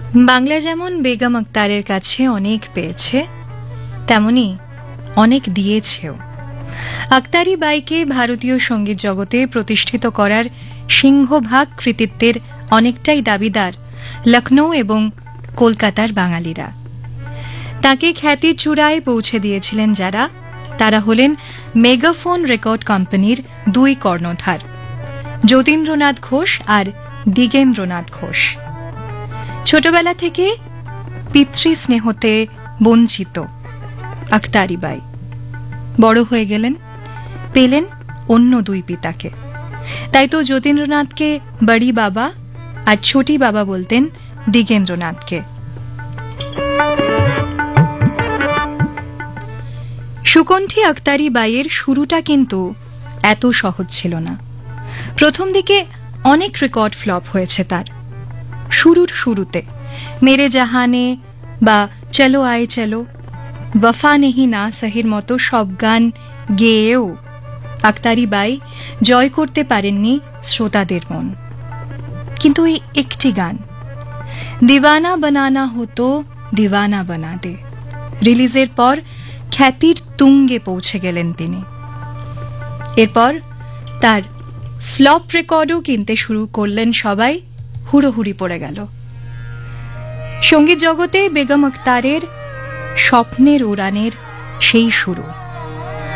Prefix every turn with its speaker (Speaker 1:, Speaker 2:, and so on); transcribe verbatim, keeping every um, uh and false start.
Speaker 1: বাংলা যেমন বেগম আক্তারের কাছে অনেক পেয়েছে, তেমনি অনেক দিয়েছেও। আক্তারি বাইকে ভারতীয় সঙ্গীত জগতে প্রতিষ্ঠিত করার সিংহভাগ কৃতিত্বের অনেকটাই দাবিদার লখনৌ এবং কলকাতার বাঙালিরা। তাকে খ্যাতির চূড়ায় পৌঁছে দিয়েছিলেন যারা, তারা হলেন মেগাফোন রেকর্ড কোম্পানির দুই কর্ণধার, যতীন্দ্রনাথ ঘোষ আর দিগেন্দ্রনাথ ঘোষ। ছোটবেলা থেকে পিতৃস্নেহতে বঞ্চিত আক্তারি বাই বড় হয়ে গেলেন, পেলেন অন্য দুই পিতাকে। তাই তো যতীন্দ্রনাথকে বড়ি বাবা আর ছোটি বাবা বলতেন দিগেন্দ্রনাথকে। সুকণ্ঠী আক্তারি বাইয়ের শুরুটা কিন্তু এত সহজ ছিল না। প্রথম দিকে অনেক রেকর্ড ফ্লপ হয়েছে তার। শুরুর শুরুতে মেরে জাহানে বা চলো আয়ে চলো, ওয়ফা নেহি না সহির মতো সব গান গেয়েও আক্তারি বাই জয় করতে পারেননি শ্রোতাদের মন। কিন্তু এই একটি গান, দিওয়ানা বানানা হতো দিওয়ানা বানা দে, রিলিজের পর খ্যাতির তুঙ্গে পৌঁছে গেলেন তিনি। এরপর তার ফ্লপ রেকর্ডও কিনতে শুরু করলেন সবাই, হুড়োহুড়ি পড়ে গেল। সঙ্গীত জগতে বেগম আক্তারের স্বপ্নের উড়ানের সেই শুরু।